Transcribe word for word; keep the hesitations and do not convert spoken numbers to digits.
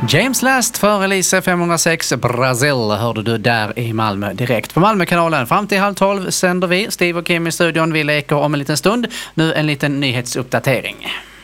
James Last för Elise femhundrasex Brasil hörde du där i Malmö direkt på Malmökanalen. Fram till halv tolv sänder vi. Steve och Kim i studion. Vi leker om en liten stund. Nu en liten nyhetsuppdatering.